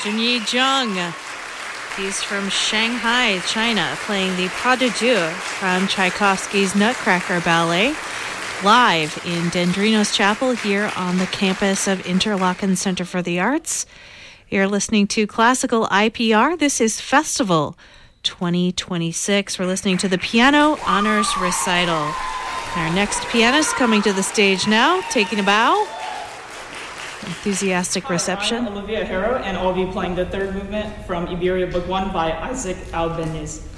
Zhenyi Zheng. He's from Shanghai, China, playing the Pas de Deux from Tchaikovsky's Nutcracker Ballet, live in Dendrinos Chapel here on the campus of Interlaken Center for the Arts. You're listening to Classical IPR. This is Festival 2026. We're listening to the Piano Honors Recital. Our next pianist coming to the stage now, taking a bow. Enthusiastic reception. I'm Olivia Harrow, and I'll be playing the third movement from Iberia Book 1 by Isaac Albeniz.